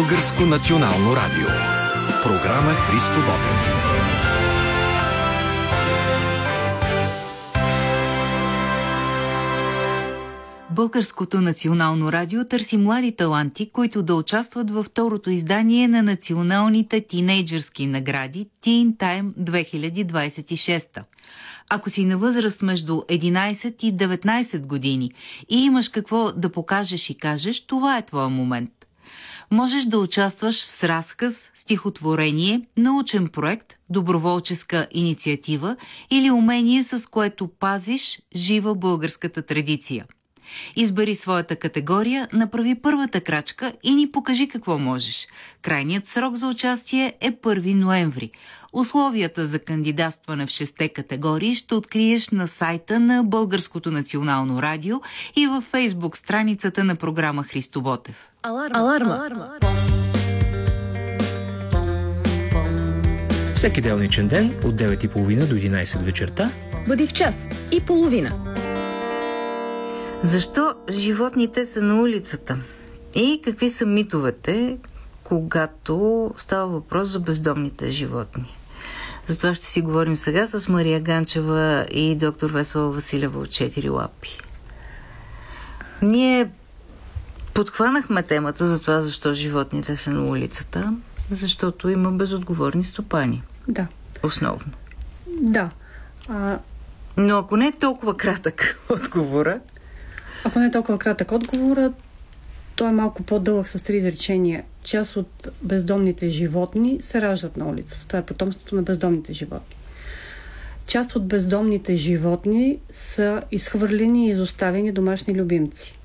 Българско национално радио. Програма Христо Ботев. Българското национално радио търси млади таланти, които да участват във второто издание на националните тинейджърски награди Teen Time 2026. Ако си на възраст между 11 и 19 години и имаш какво да покажеш и кажеш, това е твой момент. Можеш да участваш с разказ, стихотворение, научен проект, доброволческа инициатива или умение, с което пазиш жива българската традиция. Избери своята категория, направи първата крачка и ни покажи какво можеш. Крайният срок за участие е 1 ноември. Условията за кандидатстване в 6 категории ще откриеш на сайта на Българското национално радио и във Фейсбук страницата на програма Христо Ботев. Аларма. Всеки делничен ден от 9:30 до 11 вечерта бъди в час и половина. Защо животните са на улицата? И какви са митовете, когато става въпрос за бездомните животни? За това ще си говорим сега с Мария Ганчева и доктор Весела Василева от 4 лапи. Ние подхванахме темата за това, защо животните са на улицата, защото има безотговорни стопани. Да. Основно. Да. Но ако не е толкова кратък отговора... Ако не е толкова кратък отговора, той е малко по-дълъг с 3 изречения. Част от бездомните животни се раждат на улица. Това е потомството на бездомните животни. Част от бездомните животни са изхвърлени и изоставени домашни любимци.